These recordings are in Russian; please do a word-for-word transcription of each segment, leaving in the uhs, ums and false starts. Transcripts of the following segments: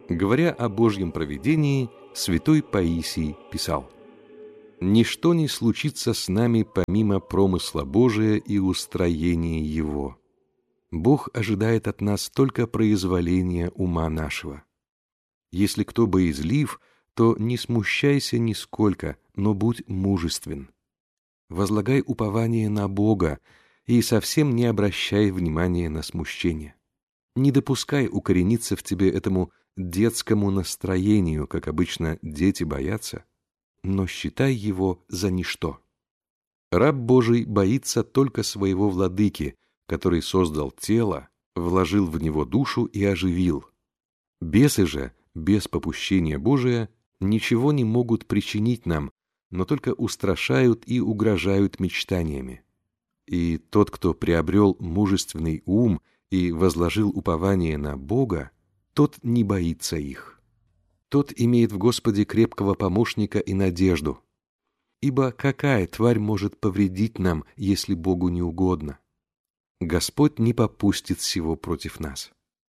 Говоря о Божьем провидении, святой Паисий писал: «Ничто не случится с нами помимо промысла Божия и устроения Его. Бог ожидает от нас только произволения ума нашего. Если кто боязлив, то не смущайся нисколько, но будь мужествен. Возлагай упование на Бога и совсем не обращай внимания на смущение. Не допускай укорениться в тебе этому детскому настроению, как обычно дети боятся, но считай его за ничто. Раб Божий боится только своего владыки, который создал тело, вложил в него душу и оживил. Бесы же, без попущения Божия, ничего не могут причинить нам, но только устрашают и угрожают мечтаниями. И тот, кто приобрел мужественный ум и возложил упование на Бога, тот не боится их. Тот имеет в Господе крепкого помощника и надежду. Ибо какая тварь может повредить нам, если Богу не угодно? Господь не попустит сего против нас.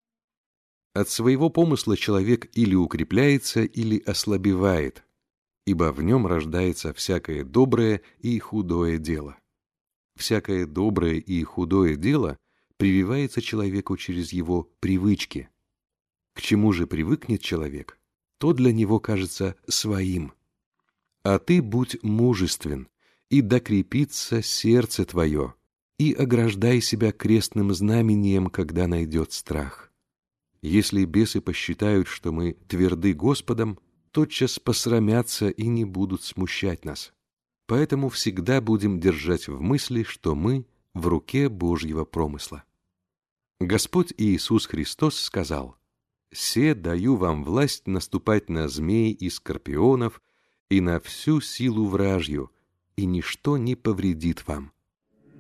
От своего помысла человек или укрепляется, или ослабевает, ибо в нем рождается всякое доброе и худое дело. Всякое доброе и худое дело прививается человеку через его привычки. К чему же привыкнет человек, то для него кажется своим. А ты будь мужествен, и докрепится сердце твое, и ограждай себя крестным знамением, когда найдет страх. Если бесы посчитают, что мы тверды Господом, тотчас посрамятся и не будут смущать нас. Поэтому всегда будем держать в мысли, что мы в руке Божьего промысла. Господь Иисус Христос сказал: «Се даю вам власть наступать на змей и скорпионов и на всю силу вражью, и ничто не повредит вам.